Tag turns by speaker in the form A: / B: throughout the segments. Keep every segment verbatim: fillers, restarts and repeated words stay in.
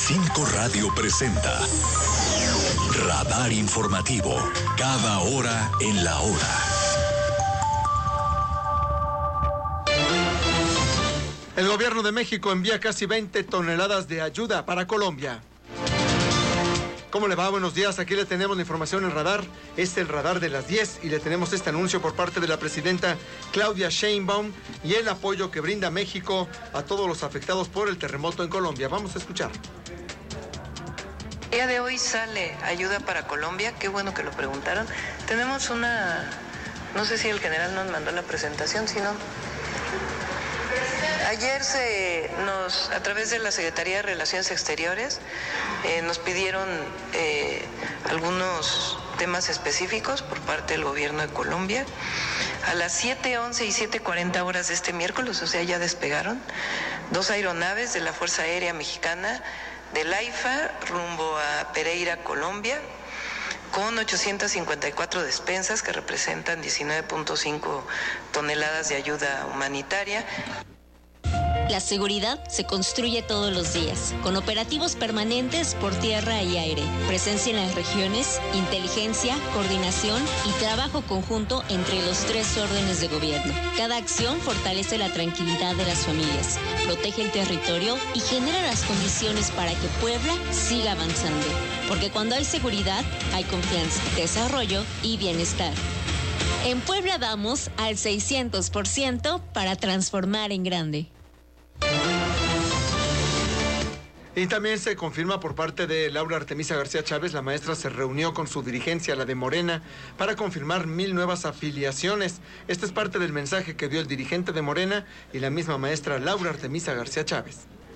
A: Cinco Radio presenta Radar Informativo, cada hora en la hora.
B: El gobierno de México envía casi veinte toneladas de ayuda para Colombia. ¿Cómo le va? Buenos días, aquí le tenemos la información en Radar. Es el Radar de las diez y le tenemos este anuncio por parte de la presidenta Claudia Sheinbaum y el apoyo que brinda México a todos los afectados por el terremoto en Colombia. Vamos a escuchar.
C: El día de hoy sale ayuda para Colombia, qué bueno que lo preguntaron. Tenemos una, no sé si el general nos mandó la presentación, si no... Ayer se nos, a través de la Secretaría de Relaciones Exteriores, eh, nos pidieron eh, algunos temas específicos por parte del gobierno de Colombia. A las siete once y siete cuarenta horas de este miércoles, o sea, ya despegaron, dos aeronaves de la Fuerza Aérea Mexicana del AIFA rumbo a Pereira, Colombia, con ochocientas cincuenta y cuatro despensas que representan diecinueve punto cinco toneladas de ayuda humanitaria.
D: La seguridad se construye todos los días, con operativos permanentes por tierra y aire, presencia en las regiones, inteligencia, coordinación y trabajo conjunto entre los tres órdenes de gobierno. Cada acción fortalece la tranquilidad de las familias, protege el territorio y genera las condiciones para que Puebla siga avanzando. Porque cuando hay seguridad, hay confianza, desarrollo y bienestar. En Puebla vamos al seiscientos por ciento para transformar en grande.
B: Y también se confirma por parte de Laura Artemisa García Chávez, la maestra se reunió con su dirigencia, la de Morena, para confirmar mil nuevas afiliaciones. Este es parte del mensaje que dio el dirigente de Morena y la misma maestra Laura Artemisa García Chávez.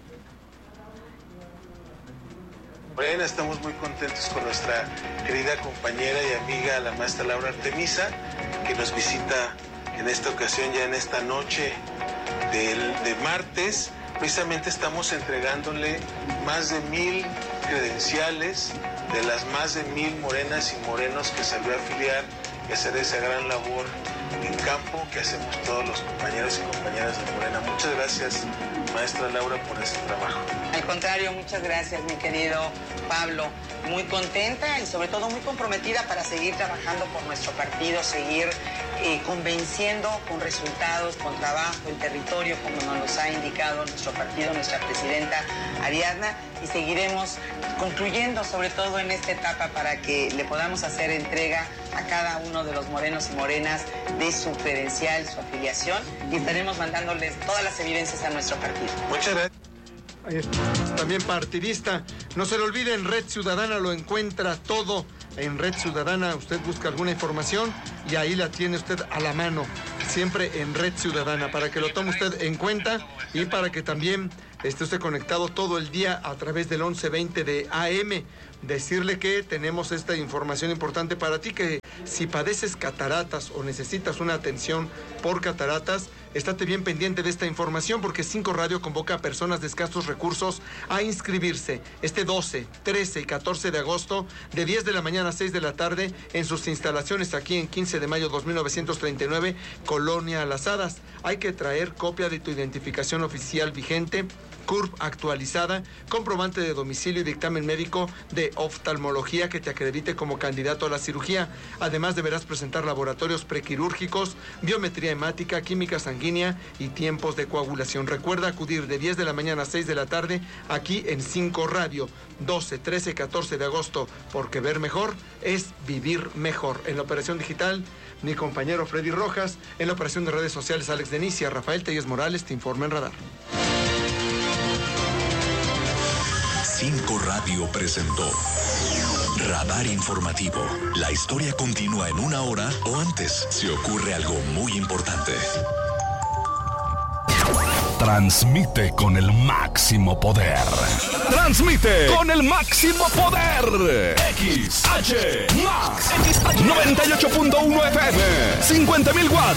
E: Morena, estamos muy contentos con nuestra querida compañera y amiga, la maestra Laura Artemisa, que nos visita en esta ocasión, ya en esta noche del, de martes. Precisamente estamos entregándole más de mil credenciales de las más de mil morenas y morenos que salió a afiliar y hacer esa gran labor en campo que hacemos todos los compañeros y compañeras de Morena. Muchas gracias, maestra Laura, por ese trabajo.
F: Al contrario, muchas gracias, mi querido Pablo. Muy contenta y sobre todo muy comprometida para seguir trabajando por nuestro partido, seguir eh, convenciendo con resultados, con trabajo, el territorio, como nos los ha indicado nuestro partido, nuestra presidenta Ariadna, y seguiremos concluyendo sobre todo en esta etapa para que le podamos hacer entrega a cada uno de los morenos y morenas de su credencial, su afiliación, y estaremos mandándoles todas las evidencias a nuestro partido.
E: Muchas gracias.
B: También partidista, no se le olvide, en Red Ciudadana lo encuentra todo. En Red Ciudadana usted busca alguna información y ahí la tiene usted a la mano, siempre en Red Ciudadana, para que lo tome usted en cuenta y para que también esté usted conectado todo el día a través del once veinte de A M. Decirle que tenemos esta información importante para ti, que si padeces cataratas o necesitas una atención por cataratas, estate bien pendiente de esta información, porque Cinco Radio convoca a personas de escasos recursos a inscribirse este doce, trece y catorce de agosto de diez de la mañana a seis de la tarde en sus instalaciones aquí en quince de mayo dos mil novecientos treinta y nueve, Colonia Las Hadas. Hay que traer copia de tu identificación oficial vigente, C U R P actualizada, comprobante de domicilio y dictamen médico de oftalmología que te acredite como candidato a la cirugía. Además, deberás presentar laboratorios prequirúrgicos, biometría hemática, química sanguínea y tiempos de coagulación. Recuerda acudir de diez de la mañana a seis de la tarde aquí en Cinco Radio, doce, trece y catorce de agosto, porque ver mejor es vivir mejor. En la operación digital, mi compañero Freddy Rojas. En la operación de redes sociales, Alex Denicia. Rafael Telles Morales te informa en Radar.
A: Cinco Radio presentó Radar Informativo. La historia continúa en una hora o antes si ocurre algo muy importante.
G: Transmite con el máximo poder. Transmite con el máximo poder. X H Max noventa y ocho punto uno F M, cincuenta mil watts.